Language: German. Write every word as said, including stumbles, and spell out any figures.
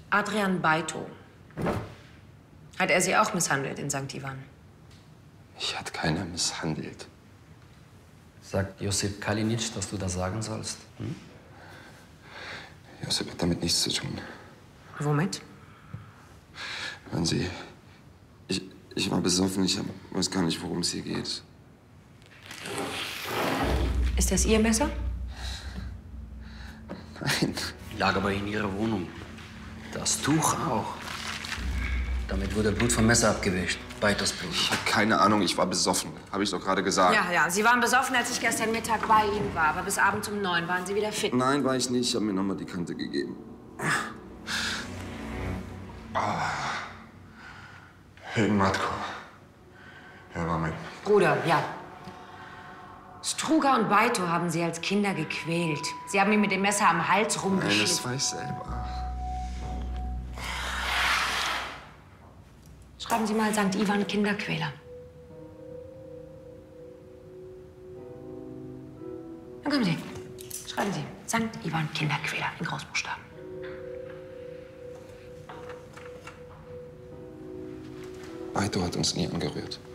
Adrian Beito. Hat er Sie auch misshandelt in Sankt Ivan? Ich hat keiner misshandelt. Sagt Josip Kalinic, dass du das sagen sollst? Hm? Josip hat damit nichts zu tun. Womit? Hören Sie, ich, ich war besoffen. Ich hab, weiß gar nicht, worum es hier geht. Ist das Ihr Messer? Nein. Lag aber in ihrer Wohnung. Das Tuch auch. Damit wurde Blut vom Messer abgewischt. Beitos Blut. Ich habe keine Ahnung, ich war besoffen. Habe ich doch gerade gesagt. Ja, ja. Sie waren besoffen, als ich gestern Mittag bei Ihnen war. Aber bis abends um neun waren Sie wieder fit. Nein, war ich nicht. Ich habe mir noch mal die Kante gegeben. Oh. Wegen Matko. Er war mein... Bruder, ja. Struga und Beito haben Sie als Kinder gequält. Sie haben ihn mit dem Messer am Hals Nein, rumgeschnitten. das weiß ich selber. Schreiben Sie mal Sankt Ivan Kinderquäler. Dann kommen Sie. Schreiben Sie Sankt Ivan Kinderquäler in Großbuchstaben. Beito hat uns nie angerührt.